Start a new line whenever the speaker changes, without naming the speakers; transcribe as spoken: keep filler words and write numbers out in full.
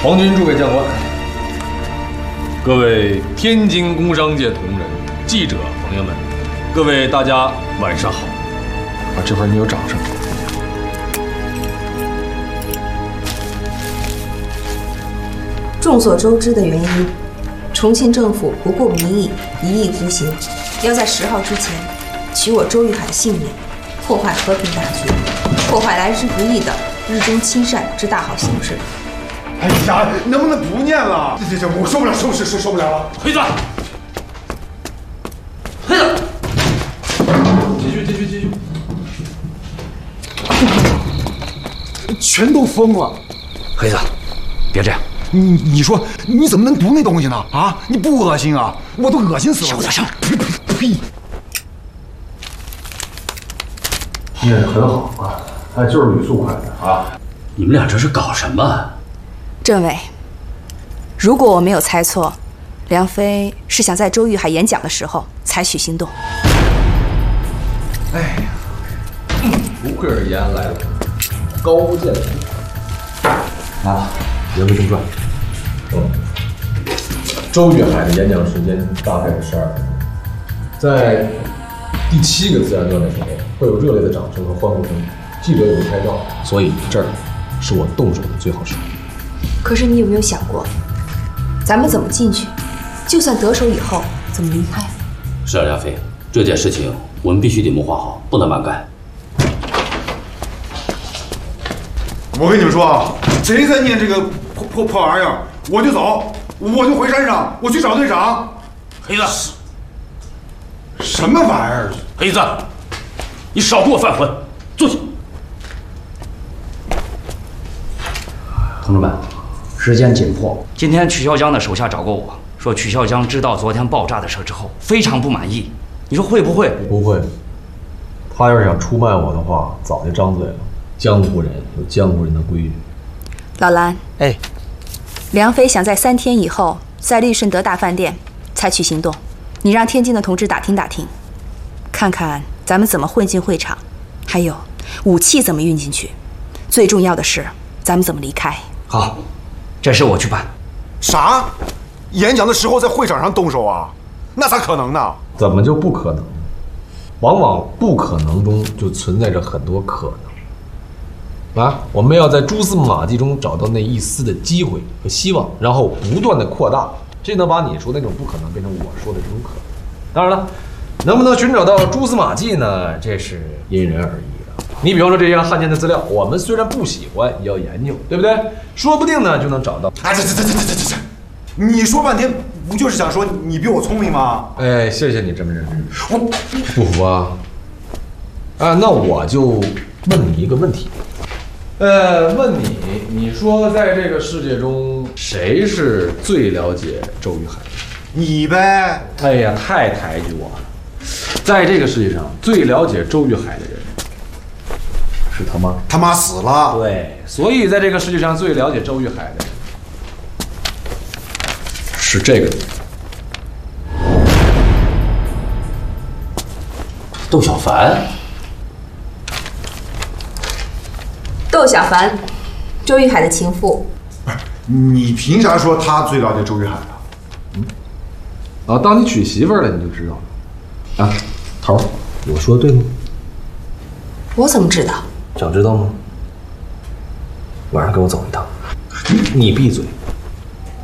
皇军诸位将官，各位天津工商界同仁、记者朋友们，各位大家晚上好。啊，这会儿你有掌声。
众所周知的原因，重庆政府不顾民意，一意孤行，要在十号之前取我周玉海的性命，破坏和平大局，破坏来之不易的日中亲善之大好形势。
哎呀，能不能不念了？这这这，我受不了，受受受受不了了！
黑子，黑子，继续继续继续。
全都疯了！
黑子，别这样。
你你说你怎么能读那东西呢？啊，你不恶心啊？我都恶心死了！
小点声！
呸呸呸！
念得很好啊，哎，就是语速快的啊。
你们俩这是搞什么？
政委，如果我没有猜错，梁飞是想在周玉海演讲的时候采取行动。
哎呀，不愧是延安来的，高见远。来了，言归正传。嗯，周玉海的演讲时间大概是十二分钟，在第七个自然段的时候，会有热烈的掌声和欢呼声，记者也会拍照，所以这儿是我动手的最好时候。
可是你有没有想过，咱们怎么进去？就算得手以后，怎么离开？
是啊，梁飞，这件事情我们必须得谋划好，不能慢干。
我跟你们说啊，谁再念这个破破破玩意儿，我就走，我就回山上，我去找队长。
黑子，
什么玩意儿？
黑子，你少给我犯浑，坐下。同志们，时间紧迫，今天曲孝江的手下找过我，说曲孝江知道昨天爆炸的事之后，非常不满意。你说会不会？
不会。他要是想出卖我的话，早就张嘴了。江湖人有江湖人的规矩。
老蓝，
哎，
梁飞想在三天以后在利顺德大饭店采取行动，你让天津的同志打听打听，看看咱们怎么混进会场，还有武器怎么运进去，最重要的是咱们怎么离开。
好，这事我去办。
啥？演讲的时候在会场上动手啊？那咋可能呢？
怎么就不可能？往往不可能中就存在着很多可能。啊，我们要在蛛丝马迹中找到那一丝的机会和希望，然后不断的扩大，这能把你说那种不可能变成我说的这种可能。当然了，能不能寻找到蛛丝马迹呢？这是因人而异的。你比方说这些汉奸的资料，我们虽然不喜欢，也要研究，对不对？说不定呢就能找到。
哎，这这这这这这这，你说半天不就是想说你比我聪明吗？
哎，谢谢你这么认真。我不服啊！啊，那我就问你一个问题。呃，问你，你说在这个世界中，谁是最了解周玉海的？
你呗。
哎呀，太抬举我了。在这个世界上，最了解周玉海的人是他妈。
他妈死了。
对，所以在这个世界上最了解周玉海的人是这个人。
窦小凡。
窦小凡，周玉海的情妇。
你凭啥说他最了解周玉海啊？
嗯，啊，当你娶媳妇儿了，你就知道了。啊，头儿，我说的对吗？
我怎么知道？
想知道吗？晚上跟我走一趟。你闭嘴。